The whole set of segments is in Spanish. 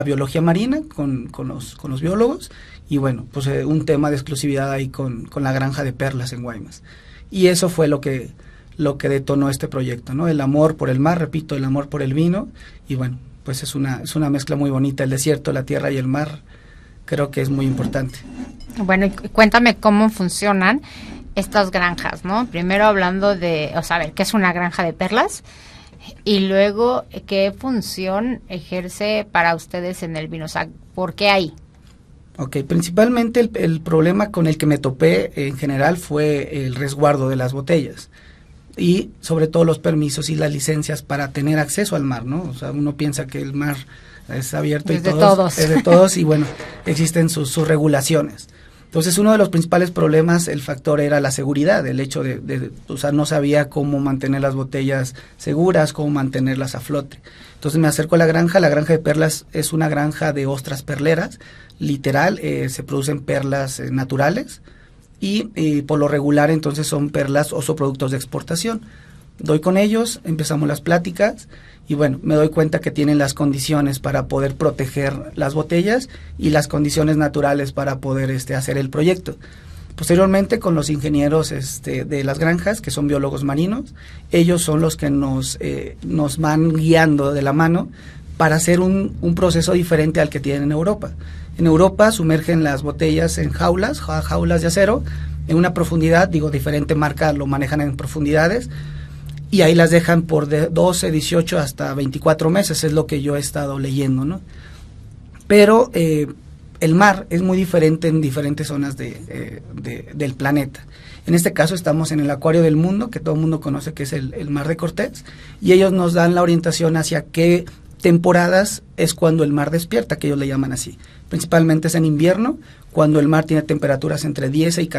biología marina con los biólogos, y bueno, pues un tema de exclusividad ahí con la granja de perlas en Guaymas. Y eso fue lo que detonó este proyecto, ¿no? El amor por el mar, repito, el amor por el vino, y bueno, pues es una mezcla muy bonita, el desierto, la tierra y el mar, creo que es muy importante. Bueno, y cuéntame cómo funcionan estas granjas, ¿no? Primero hablando de, o sea, a ver, ¿qué es una granja de perlas? Y luego, ¿qué función ejerce para ustedes en el vino? O sea, ¿por qué ahí? Ok, principalmente el problema con el que me topé en general fue el resguardo de las botellas y sobre todo los permisos y las licencias para tener acceso al mar, ¿no? O sea, uno piensa que el mar es abierto es de todos y bueno, existen sus regulaciones. Entonces, uno de los principales problemas, el factor era la seguridad, el hecho o sea, no sabía cómo mantener las botellas seguras, cómo mantenerlas a flote. Entonces me acerco a la granja de perlas es una granja de ostras perleras, literal, se producen perlas naturales y por lo regular entonces son perlas o son productos de exportación. Doy con ellos, empezamos las pláticas y bueno, me doy cuenta que tienen las condiciones para poder proteger las botellas y las condiciones naturales para poder hacer el proyecto. Posteriormente, con los ingenieros de las granjas, que son biólogos marinos, ellos son los que nos van guiando de la mano para hacer un proceso diferente al que tienen en Europa. En Europa sumergen las botellas en jaulas de acero, en una profundidad, diferente marca lo manejan en profundidades, y ahí las dejan por 12, 18 hasta 24 meses, es lo que yo he estado leyendo, ¿no? Pero el mar es muy diferente en diferentes zonas del planeta. En este caso estamos en el Acuario del Mundo, que todo el mundo conoce que es el Mar de Cortés, y ellos nos dan la orientación hacia qué temporadas es cuando el mar despierta, que ellos le llaman así. Principalmente es en invierno, cuando el mar tiene temperaturas entre 10 y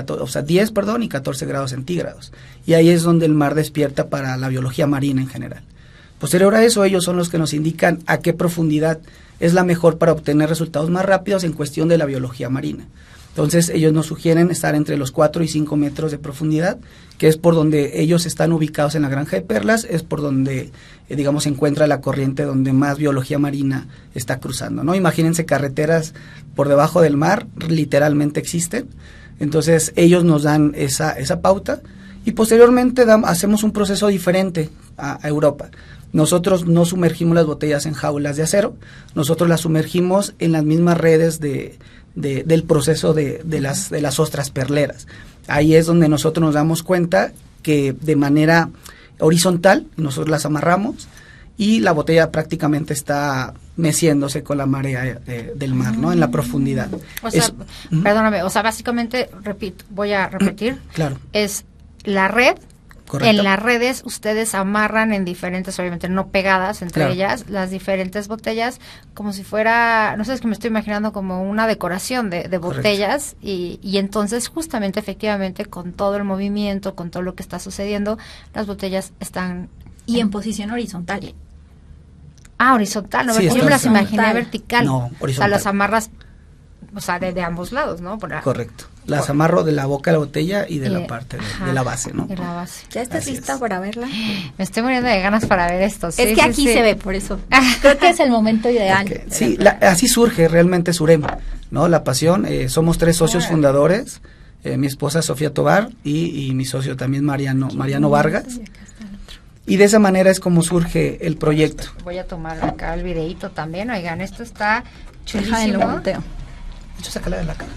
14 grados centígrados. Y ahí es donde el mar despierta para la biología marina en general. Posterior a eso, ellos son los que nos indican a qué profundidad es la mejor para obtener resultados más rápidos en cuestión de la biología marina. Entonces, ellos nos sugieren estar entre los 4 y 5 metros de profundidad, que es por donde ellos están ubicados en la granja de perlas, es por donde, se encuentra la corriente donde más biología marina está cruzando, ¿no? Imagínense carreteras por debajo del mar, literalmente existen. Entonces, ellos nos dan esa pauta y posteriormente hacemos un proceso diferente a Europa. Nosotros no sumergimos las botellas en jaulas de acero, nosotros las sumergimos en las mismas redes del proceso de las ostras perleras. Ahí es donde nosotros nos damos cuenta que de manera horizontal nosotros las amarramos y la botella prácticamente está meciéndose con la marea del mar, ¿no? En la profundidad. O sea, perdóname, o sea, básicamente, voy a repetir. Claro. Es la red. Correcto. En las redes ustedes amarran en diferentes, obviamente no pegadas entre ellas, las diferentes botellas, como si fuera, no sé, es que me estoy imaginando como una decoración de botellas y entonces justamente, efectivamente, con todo el movimiento, con todo lo que está sucediendo, las botellas están... Y en posición horizontal. Ah, horizontal, no, sí, yo me las imaginé vertical. No, horizontal. O sea, las amarras, o sea, de ambos lados, ¿no? Correcto. Las amarro de la boca de la botella y de la parte de la base, ¿no? De la base. ¿Ya estás lista para verla? Me estoy muriendo de ganas para ver esto. Sí, es que aquí se ve, por eso. Creo que es el momento ideal. Okay. Sí, así surge realmente Surem, ¿no? La pasión. Somos 3 socios fundadores. Mi esposa Sofía Tobar y mi socio también Mariano Vargas. Y de esa manera es como surge el proyecto. Voy a tomar acá el videíto también. Oigan, esto está chulísimo. De hecho, sácala de la cara.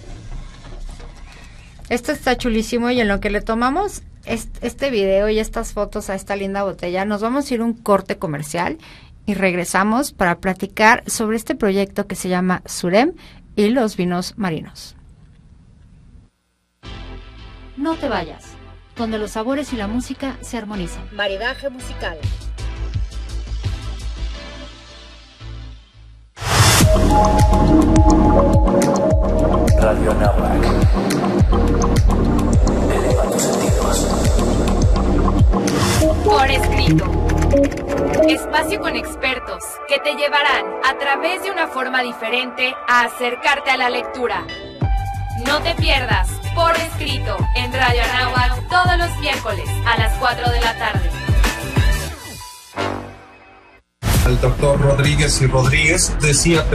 Esto está chulísimo y en lo que le tomamos este video y estas fotos a esta linda botella, nos vamos a ir a un corte comercial y regresamos para platicar sobre este proyecto que se llama Surem y los vinos marinos. No te vayas, donde los sabores y la música se armonizan. Maridaje musical. Radio Anáhuac. Eleva tus sentidos. Por escrito. Espacio con expertos que te llevarán a través de una forma diferente a acercarte a la lectura. No te pierdas Por escrito en Radio Anáhuac todos los miércoles a las 4 de la tarde. al doctor Rodríguez y Rodríguez decía